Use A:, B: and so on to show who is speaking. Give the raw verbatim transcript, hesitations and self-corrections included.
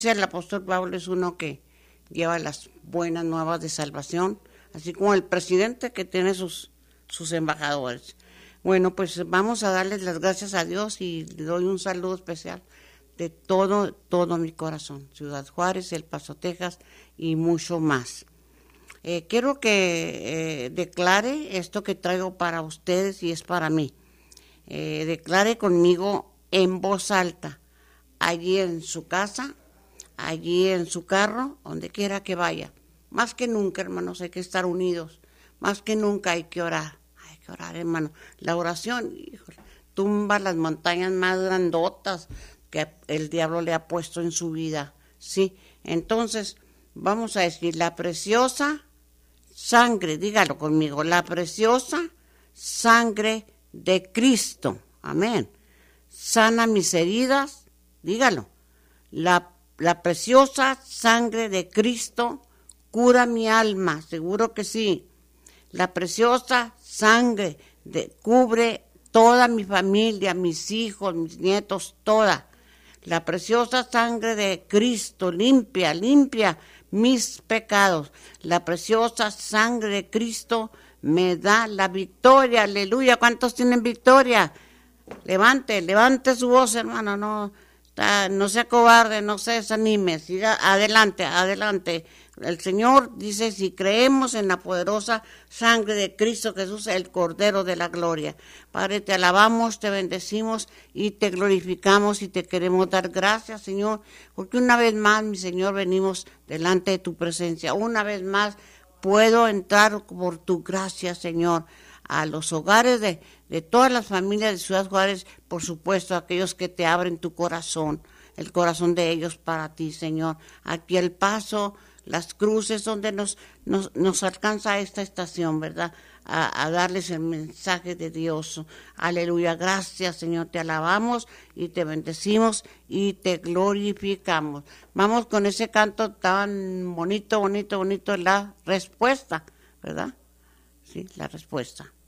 A: El apóstol Pablo es uno que lleva las buenas nuevas de salvación, así como el presidente que tiene sus, sus embajadores. Bueno, pues vamos a darles las gracias a Dios y le doy un saludo especial de todo, todo mi corazón. Ciudad Juárez, El Paso, Texas y mucho más. Eh, quiero que eh, declare esto que traigo para ustedes y es para mí. Eh, declare conmigo en voz alta, allí en su casa, allí en su carro, donde quiera que vaya. Más que nunca, hermanos, hay que estar unidos. Más que nunca hay que orar. Hay que orar, hermano. La oración, híjole, tumba las montañas más grandotas que el diablo le ha puesto en su vida. Sí, entonces vamos a decir, la preciosa sangre, dígalo conmigo, la preciosa sangre de Cristo. Amén. Sana mis heridas, dígalo. La La preciosa sangre de Cristo cura mi alma, seguro que sí. La preciosa sangre de, cubre toda mi familia, mis hijos, mis nietos, toda. La preciosa sangre de Cristo limpia, limpia mis pecados. La preciosa sangre de Cristo me da la victoria, aleluya. ¿Cuántos tienen victoria? Levante, levante su voz, hermano, no... No sea cobarde, no se desanime, siga adelante, adelante. El Señor dice, si creemos en la poderosa sangre de Cristo Jesús, el Cordero de la Gloria. Padre, te alabamos, te bendecimos y te glorificamos y te queremos dar gracias, Señor, porque una vez más, mi Señor, venimos delante de tu presencia. Una vez más puedo entrar por tu gracia, Señor, a los hogares de, de todas las familias de Ciudad Juárez, por supuesto, aquellos que te abren tu corazón, el corazón de ellos para ti, Señor. Aquí El Paso, Las Cruces, donde nos, nos, nos alcanza esta estación, ¿verdad? A, a darles el mensaje de Dios. Aleluya, gracias, Señor, te alabamos y te bendecimos y te glorificamos. Vamos con ese canto tan bonito, bonito, bonito, la respuesta, ¿verdad? Sí, la respuesta.